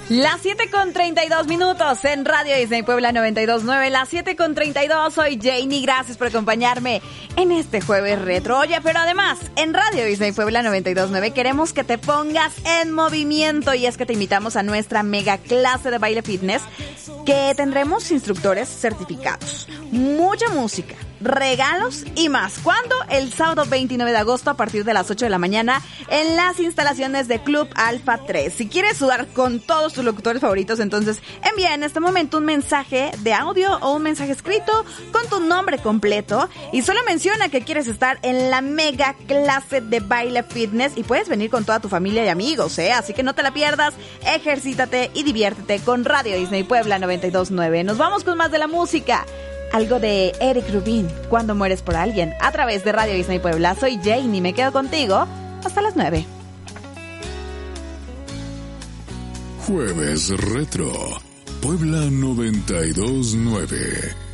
Las 7:32 en Radio Disney Puebla 92.9. Las 7:32. Soy Janie. Gracias por acompañarme en este jueves retro. Oye, pero además, en Radio Disney Puebla 92.9 queremos que te pongas en movimiento. Y es que te invitamos a nuestra mega clase de baile fitness, que tendremos instructores certificados, mucha música, regalos y más. ¿Cuándo? El sábado 29 de agosto a partir de las 8 de la mañana en las instalaciones de Club Alfa 3. Si quieres sudar con todos tus locutores favoritos, entonces envía en este momento un mensaje de audio o un mensaje escrito con tu nombre completo y solo menciona que quieres estar en la mega clase de baile fitness y puedes venir con toda tu familia y amigos, así que no te la pierdas, ejercítate y diviértete con Radio Disney Puebla 92.9. Nos vamos con más de la música. Algo de Eric Rubin, Cuando mueres por alguien, a través de Radio Disney Puebla. Soy Janie, me quedo contigo hasta las 9. Jueves Retro, Puebla 92.9.